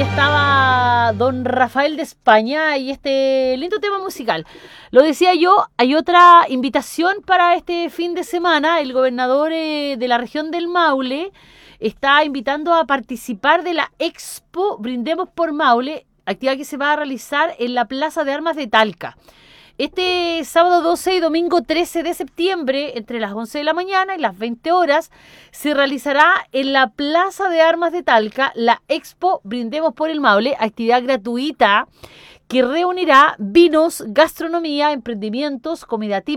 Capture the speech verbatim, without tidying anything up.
estaba don Rafael de España y este lindo tema musical. Lo decía yo, hay otra invitación para este fin de semana. El gobernador eh, de la región del Maule está invitando a participar de la Expo Brindemos por Maule, actividad que se va a realizar en la Plaza de Armas de Talca. Este sábado doce y domingo trece de septiembre, entre las once de la mañana y las veinte horas, se realizará en la Plaza de Armas de Talca la Expo Brindemos por el Maule, actividad gratuita que reunirá vinos, gastronomía, emprendimientos, comida típica,